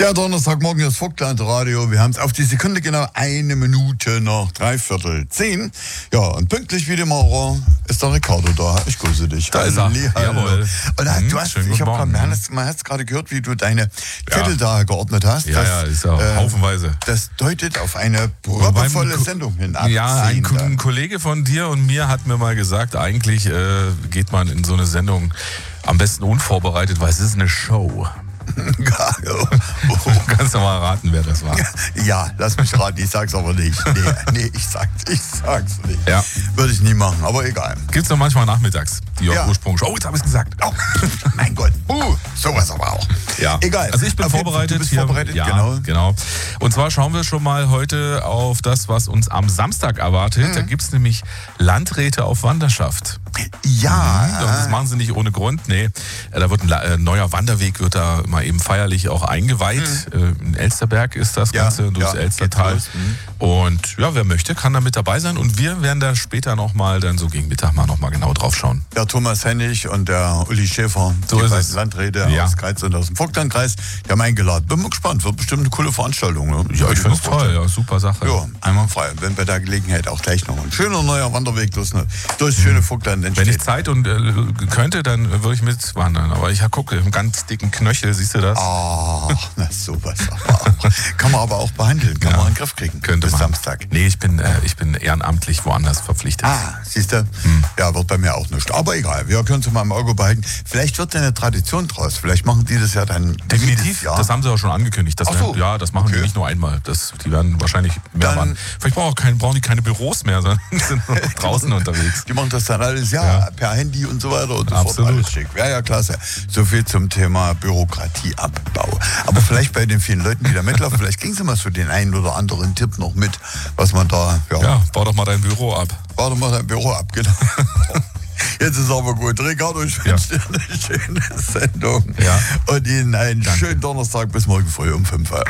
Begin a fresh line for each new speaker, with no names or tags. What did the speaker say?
Der Donnerstagmorgen ist Vogtland Radio. Wir haben es auf die Sekunde genau 1 Minute nach 9:45. Ja, und pünktlich wie immer ist der Ricardo da. Ich grüße dich.
Da ist er. Jawohl.
Und du hast, man hat gerade gehört, wie du deine Zettel da geordnet hast.
Ja, ist ja haufenweise.
Das deutet auf eine proppevolle Sendung hin.
Ja, ein Kollege von dir und mir hat mir mal gesagt, eigentlich geht man in so eine Sendung am besten unvorbereitet, weil es ist eine Show. Kannst du mal raten, wer das war?
Ja, lass mich raten, ich sag's aber nicht. Nee, ich sag's nicht.
Ja.
Würde ich nie machen, aber egal.
Gibt's doch manchmal nachmittags, die Ursprungsshow. Oh, jetzt habe ich's gesagt.
Oh, mein Gott. Sowas aber auch.
Ja.
Egal.
Also ich bin vorbereitet.
Du bist vorbereitet,
ja, genau. Und zwar schauen wir schon mal heute auf das, was uns am Samstag erwartet. Da gibt's nämlich Landräte auf Wanderschaft.
Ja.
Das machen sie nicht ohne Grund. Nee, da wird ein neuer Wanderweg, wird da mal eben feierlich auch eingeweiht. In Elsterberg ist das Ganze, durchs Elstertal. Und ja, wer möchte, kann da mit dabei sein. Und wir werden da später nochmal, dann so gegen Mittag mal nochmal genau drauf schauen.
Der Thomas Hennig und der Uli Schäfer,
so
die
ist
beiden
es.
Landräte aus Greiz und aus dem Vogtlandkreis, die haben eingeladen. Bin mal gespannt, wird bestimmt eine coole Veranstaltung. Ne?
Ja, ich finde es toll, ja, super Sache.
Ja, einmal frei. Wenn bei der Gelegenheit auch gleich noch ein schöner neuer Wanderweg durchs schöne Vogtland entsteht.
Wenn ich Zeit und könnte, dann würde ich mitwandern. Aber ich gucke, einen ganz dicken Knöchel, siehst du das?
Ach, na sowas. Kann man aber auch behandeln, kann man in den Griff kriegen.
Könnte
bis
man.
Samstag.
Nee, ich bin ehrenamtlich woanders verpflichtet.
Siehst du? Ja, wird bei mir auch nicht. Aber egal, wir können es mal im Auge behalten. Vielleicht wird eine Tradition draus. Vielleicht machen die das ja dann
definitiv. Das haben sie auch schon angekündigt. Das das machen die nicht nur einmal. Die werden wahrscheinlich mehr machen. Vielleicht brauchen die keine Büros mehr, sondern sind nur draußen unterwegs.
Die machen das dann alles per Handy und so weiter und so
Absolut.
fort. Alles schick. Ja, klasse. So viel zum Thema Bürokratieabbau. Aber vielleicht bei den vielen Leuten, die da mitlaufen, vielleicht kriegen sie mal so den einen oder anderen Tipp noch mit, was man da...
Ja, bau doch mal dein Büro ab.
Bau doch mal dein Büro ab, genau. Jetzt ist aber gut. Ricardo, ich wünsche dir eine schöne Sendung.
Ja.
Und Ihnen einen schönen Donnerstag bis morgen früh um 5 Uhr.